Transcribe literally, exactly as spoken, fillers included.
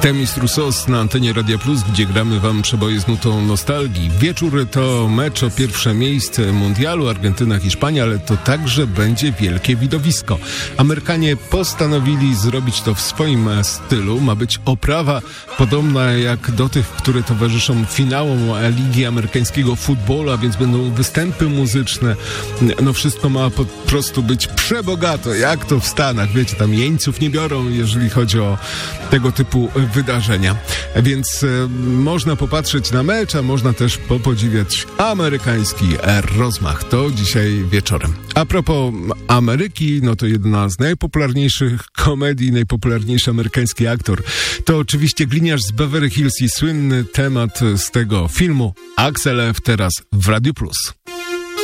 Temis Roussos na antenie Radia Plus, gdzie gramy wam przeboje z nutą nostalgii. Wieczór to mecz o pierwsze miejsce mundialu, Argentyna, Hiszpania, ale to także będzie wielkie widowisko. Amerykanie postanowili zrobić to w swoim stylu. Ma być oprawa podobna jak do tych, które towarzyszą finałom Ligi Amerykańskiego Futbolu, a więc będą występy muzyczne. No wszystko ma po prostu być przebogato, jak to w Stanach. Wiecie, tam jeńców nie biorą, jeżeli chodzi o tego typu wydarzenia. Więc e, można popatrzeć na mecz, a można też popodziwiać amerykański rozmach. To dzisiaj wieczorem. A propos Ameryki, no to jedna z najpopularniejszych komedii, najpopularniejszy amerykański aktor. To oczywiście gliniarz z Beverly Hills i słynny temat z tego filmu Axel F. teraz w Radiu Plus.